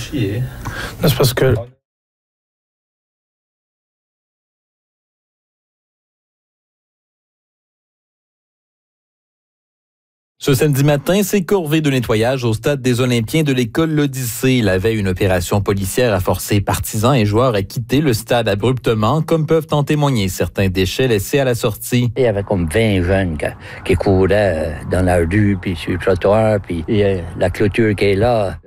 chier. Non, c'est parce que Ce samedi matin, c'est corvée de nettoyage au stade des Olympiens de l'école L'Odyssée. La veille, une opération policière a forcé partisans et joueurs à quitter le stade abruptement, comme peuvent en témoigner certains déchets laissés à la sortie. Il y avait comme 20 jeunes qui couraient dans la rue, puis sur le trottoir, puis la clôture qui est là.